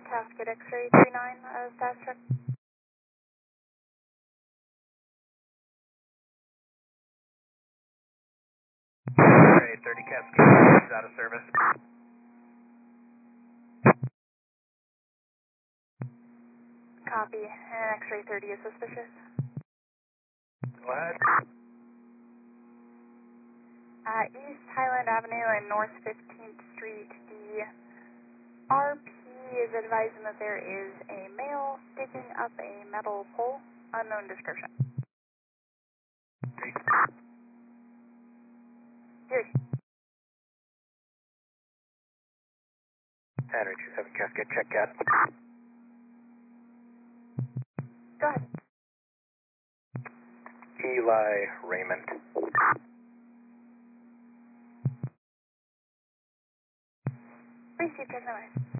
Cascade X-ray 39, status check. X-ray 30 Cascade is out of service. Copy, and X-ray 30 is suspicious. Go ahead. East Highland Avenue and North 15th Street, the RP is advising that there is a male digging up a metal pole, unknown description. Here. Henry 27 Cascade, check cat. Go ahead. Eli Raymond. Receive, check no